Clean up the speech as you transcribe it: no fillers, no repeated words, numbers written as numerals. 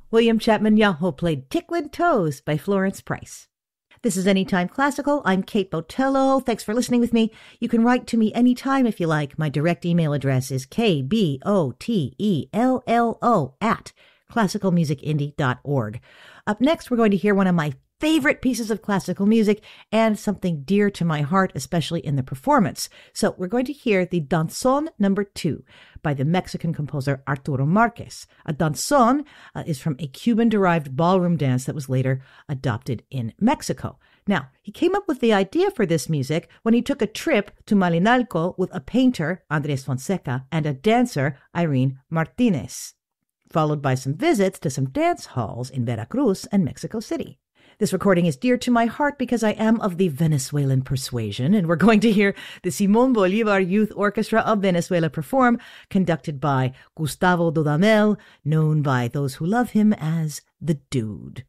William Chapman Yahoo played Ticklin' Toes by Florence Price. This is Anytime Classical. I'm Kate Botello. Thanks for listening with me. You can write to me anytime if you like. My direct email address is kbotello@classicalmusicindie.org. Up next, we're going to hear one of my favorite pieces of classical music and something dear to my heart, especially in the performance. So we're going to hear the Danzón No. 2 by the Mexican composer Arturo Márquez. A danzón is from a Cuban-derived ballroom dance that was later adopted in Mexico. Now, he came up with the idea for this music when he took a trip to Malinalco with a painter, Andrés Fonseca, and a dancer, Irene Martinez, followed by some visits to some dance halls in Veracruz and Mexico City. This recording is dear to my heart because I am of the Venezuelan persuasion, and we're going to hear the Simón Bolívar Youth Orchestra of Venezuela perform, conducted by Gustavo Dudamel, known by those who love him as the Dude.